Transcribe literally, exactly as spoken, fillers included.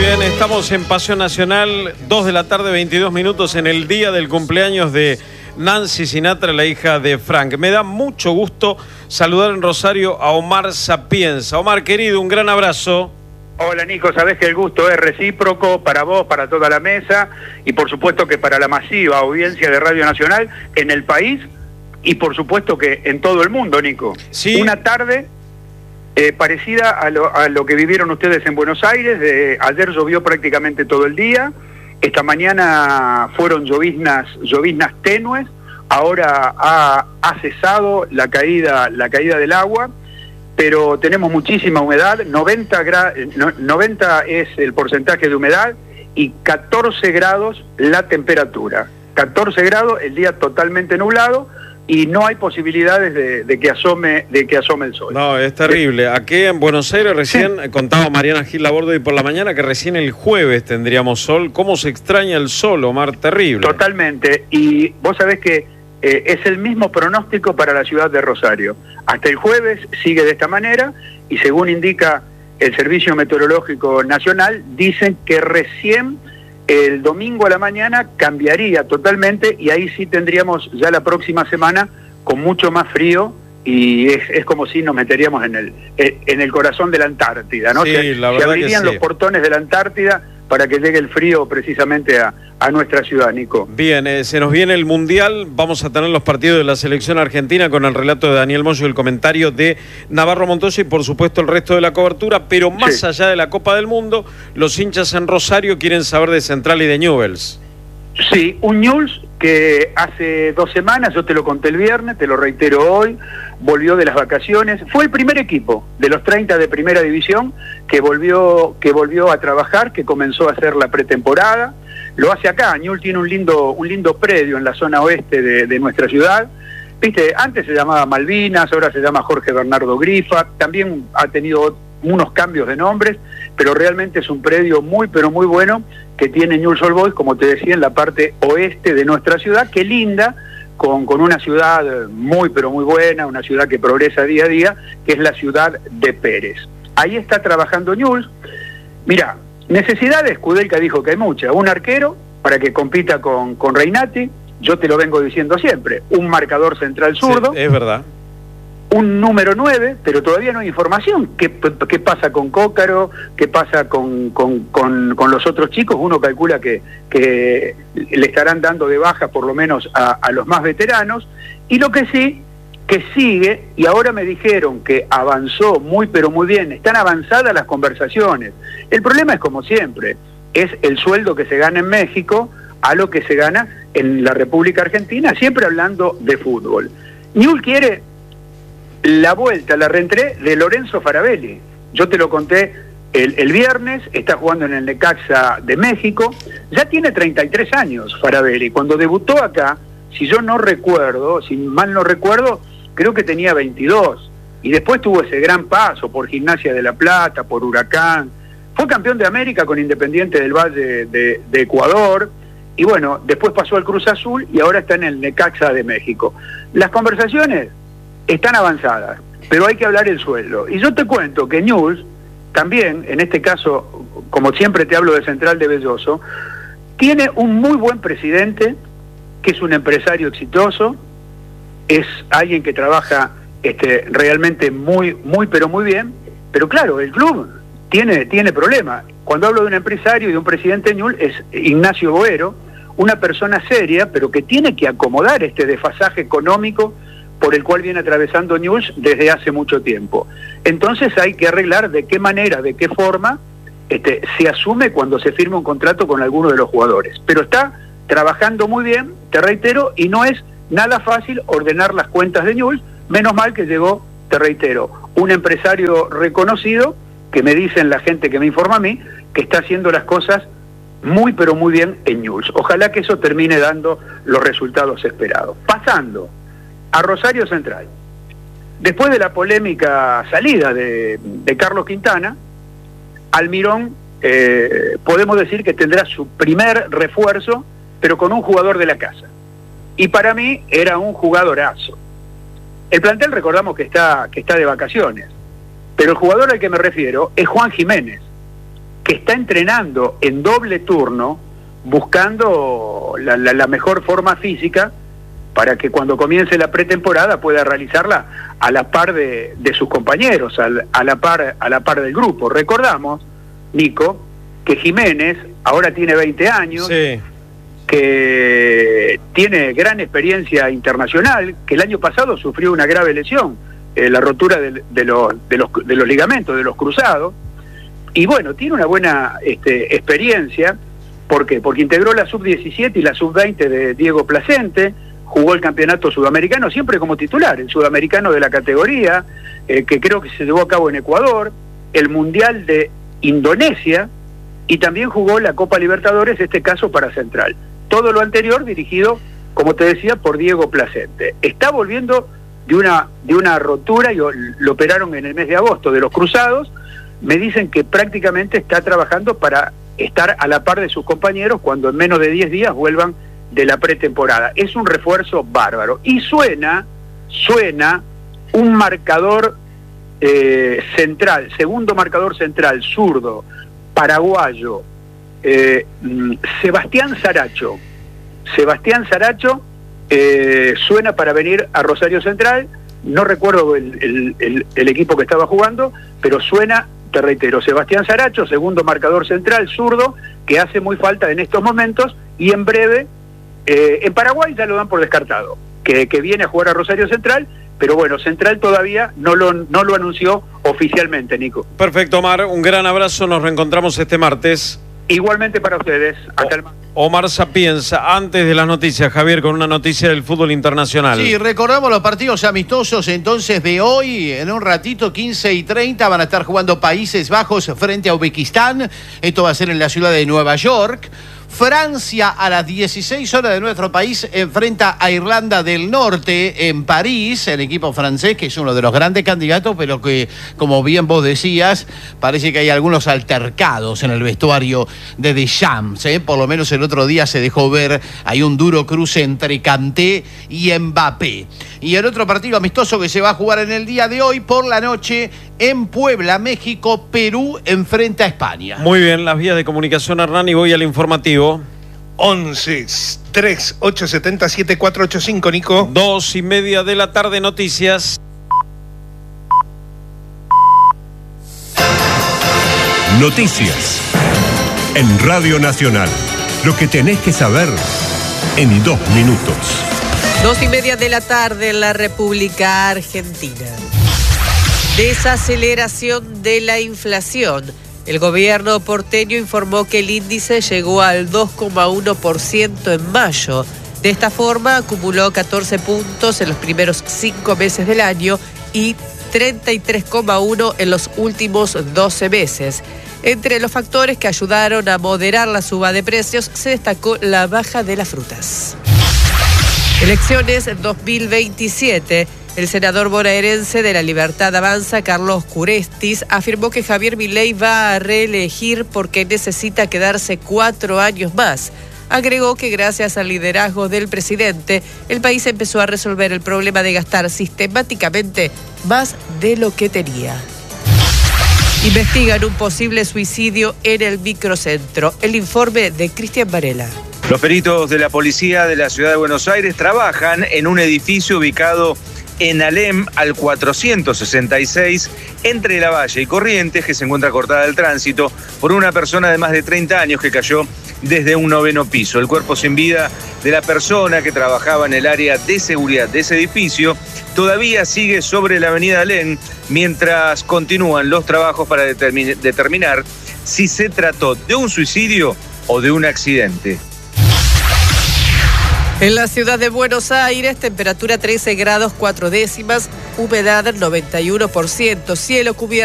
Bien, estamos en Pasión Nacional, dos de la tarde, veintidós minutos, en el día del cumpleaños de Nancy Sinatra, la hija de Frank. Me da mucho gusto saludar en Rosario a Omar Sapienza. Omar, querido, un gran abrazo. Hola, Nico, sabés que el gusto es recíproco para vos, para toda la mesa y por supuesto que para la masiva audiencia de Radio Nacional en el país y por supuesto que en todo el mundo, Nico. Sí. Una tarde eh, parecida a lo, a lo que vivieron ustedes en Buenos Aires. De, ayer llovió prácticamente todo el día, esta mañana fueron lloviznas, lloviznas tenues, ahora ha, ha cesado la caída, la caída del agua, pero tenemos muchísima humedad. noventa, gra, no, noventa es el porcentaje de humedad y catorce grados la temperatura. catorce grados, el día totalmente nublado y no hay posibilidades de, de que asome de que asome el sol. No, es terrible. Aquí en Buenos Aires recién sí. Contaba Mariana Gil Labordo y por la mañana que recién el jueves tendríamos sol. ¿Cómo se extraña el sol, Omar? Terrible. Totalmente. Y vos sabés que eh, es el mismo pronóstico para la ciudad de Rosario. Hasta el jueves sigue de esta manera y según indica el Servicio Meteorológico Nacional, dicen que recién el domingo a la mañana cambiaría totalmente y ahí sí tendríamos ya la próxima semana con mucho más frío y es, es como si nos meteríamos en el en el corazón de la Antártida, ¿no? Sí, se, la se verdad abrirían que sí. Los portones de la Antártida para que llegue el frío precisamente a, a nuestra ciudad, Nico. Bien, eh, se nos viene el Mundial, vamos a tener los partidos de la selección argentina con el relato de Daniel Moyo y el comentario de Navarro Montoya y por supuesto el resto de la cobertura, pero más sí. allá de la Copa del Mundo, los hinchas en Rosario quieren saber de Central y de Newell's. Sí, un Newell's que hace dos semanas, yo te lo conté el viernes, te lo reitero hoy, volvió de las vacaciones, fue el primer equipo de los treinta de primera división que volvió, que volvió a trabajar, que comenzó a hacer la pretemporada, lo hace acá. Newell's tiene un lindo, un lindo predio en la zona oeste de, de nuestra ciudad, viste, antes se llamaba Malvinas, ahora se llama Jorge Bernardo Grifa, también ha tenido unos cambios de nombres, pero realmente es un predio muy pero muy bueno que tiene Newell's Old Boys, como te decía, en la parte oeste de nuestra ciudad, que linda con, con una ciudad muy pero muy buena, una ciudad que progresa día a día, que es la ciudad de Pérez. Ahí está trabajando Newell's. Mira, necesidades, Kudelka dijo que hay muchas, un arquero para que compita con, con Reinati, yo te lo vengo diciendo siempre, un marcador central zurdo. Sí, es verdad. Un número nueve, pero todavía no hay información. ¿Qué, qué pasa con Cócaro? ¿Qué pasa con, con, con, con los otros chicos? Uno calcula que, que le estarán dando de baja por lo menos a, a los más veteranos. Y lo que sí, que sigue, y ahora me dijeron que avanzó muy pero muy bien, están avanzadas las conversaciones. El problema es como siempre, es el sueldo que se gana en México a lo que se gana en la República Argentina, siempre hablando de fútbol. Newell's quiere la vuelta, la reentré de Lorenzo Farabelli. Yo te lo conté el, el viernes, está jugando en el Necaxa de México, ya tiene treinta y tres años Farabelli. Cuando debutó acá, si yo no recuerdo, si mal no recuerdo, creo que tenía veintidós, y después tuvo ese gran paso por Gimnasia de La Plata, por Huracán, fue campeón de América con Independiente del Valle de, de Ecuador, y bueno, después pasó al Cruz Azul y ahora está en el Necaxa de México. Las conversaciones están avanzadas, pero hay que hablar el sueldo. Y yo te cuento que Newell's, también, en este caso, como siempre te hablo de Central de Belloso, tiene un muy buen presidente, que es un empresario exitoso, es alguien que trabaja este, realmente muy, muy, pero muy bien, pero claro, el club tiene, tiene problemas. Cuando hablo de un empresario y de un presidente de Newell's, es Ignacio Boero, una persona seria, pero que tiene que acomodar este desfasaje económico por el cual viene atravesando Newell's desde hace mucho tiempo. Entonces hay que arreglar de qué manera, de qué forma este, se asume cuando se firma un contrato con alguno de los jugadores. Pero está trabajando muy bien, te reitero, y no es nada fácil ordenar las cuentas de Newell's, menos mal que llegó, te reitero, un empresario reconocido, que me dicen la gente que me informa a mí, que está haciendo las cosas muy pero muy bien en Newell's. Ojalá que eso termine dando los resultados esperados. Pasando a Rosario Central. Después de la polémica salida de, de Carlos Quintana, Almirón eh, podemos decir que tendrá su primer refuerzo, pero con un jugador de la casa. Y para mí era un jugadorazo. El plantel recordamos que está, que está de vacaciones, pero el jugador al que me refiero es Juan Jiménez, que está entrenando en doble turno, buscando la, la, la mejor forma física para que cuando comience la pretemporada pueda realizarla a la par de, de sus compañeros, a la, a la par, a la par del grupo. Recordamos, Nico, que Jiménez ahora tiene veinte años, sí, que tiene gran experiencia internacional, que el año pasado sufrió una grave lesión, eh, la rotura de, de, los, de, los, de los ligamentos, de los cruzados, y bueno, tiene una buena este, experiencia. ¿Por qué? Porque integró la sub diecisiete y la sub veinte de Diego Placente, jugó el campeonato sudamericano siempre como titular, el sudamericano de la categoría, eh, que creo que se llevó a cabo en Ecuador, el Mundial de Indonesia, y también jugó la Copa Libertadores, este caso para Central. Todo lo anterior dirigido, como te decía, por Diego Placente. Está volviendo de una, de una rotura, y lo operaron en el mes de agosto, de los cruzados. Me dicen que prácticamente está trabajando para estar a la par de sus compañeros cuando en menos de diez días vuelvan de la pretemporada. Es un refuerzo bárbaro. Y suena, suena un marcador eh, central, segundo marcador central, zurdo, paraguayo, eh, Sebastián Saracho. Sebastián Saracho eh, suena para venir a Rosario Central. No recuerdo el, el, el, el equipo que estaba jugando, pero suena, te reitero, Sebastián Saracho, segundo marcador central, zurdo, que hace muy falta en estos momentos, y en breve, eh, en Paraguay ya lo dan por descartado, que, que viene a jugar a Rosario Central, pero bueno, Central todavía no lo, no lo anunció oficialmente, Nico. Perfecto, Omar, un gran abrazo, nos reencontramos este martes. Igualmente para ustedes, hasta el martes. Omar Sapienza, antes de las noticias, Javier, con una noticia del fútbol internacional. Sí, recordamos los partidos amistosos entonces de hoy. En un ratito, quince y treinta, van a estar jugando Países Bajos frente a Uzbekistán. Esto va a ser en la ciudad de Nueva York. Francia a las dieciséis horas de nuestro país enfrenta a Irlanda del Norte en París, el equipo francés, que es uno de los grandes candidatos, pero que, como bien vos decías, parece que hay algunos altercados en el vestuario de Deschamps, ¿eh? Por lo menos el otro día se dejó ver, hay un duro cruce entre Kanté y Mbappé. Y el otro partido amistoso que se va a jugar en el día de hoy por la noche en Puebla, México, Perú enfrenta a España. Muy bien, las vías de comunicación, Hernán, y voy al informativo. once, tres, ocho, siete, siete, cuatro, ocho, cinco, Nico. Dos y media de la tarde, noticias. Noticias en Radio Nacional. Lo que tenés que saber en dos minutos. Dos y media de la tarde en la República Argentina. Desaceleración de la inflación. El gobierno porteño informó que el índice llegó al dos coma uno por ciento en mayo. De esta forma, acumuló catorce puntos en los primeros cinco meses del año y treinta y tres coma uno en los últimos doce meses. Entre los factores que ayudaron a moderar la suba de precios, se destacó la baja de las frutas. Elecciones dos mil veintisiete. El senador bonaerense de La Libertad Avanza, Carlos Curestis, afirmó que Javier Milei va a reelegir porque necesita quedarse cuatro años más. Agregó que gracias al liderazgo del presidente, el país empezó a resolver el problema de gastar sistemáticamente más de lo que tenía. Investigan un posible suicidio en el microcentro. El informe de Cristian Varela. Los peritos de la policía de la ciudad de Buenos Aires trabajan en un edificio ubicado en Alem al cuatrocientos sesenta y seis, entre Lavalle y Corrientes, que se encuentra cortada del tránsito por una persona de más de treinta años que cayó desde un noveno piso. El cuerpo sin vida de la persona que trabajaba en el área de seguridad de ese edificio todavía sigue sobre la avenida Alem, mientras continúan los trabajos para determin- determinar si se trató de un suicidio o de un accidente. En la ciudad de Buenos Aires, temperatura trece grados cuatro décimas, humedad noventa y uno por ciento, cielo cubierto.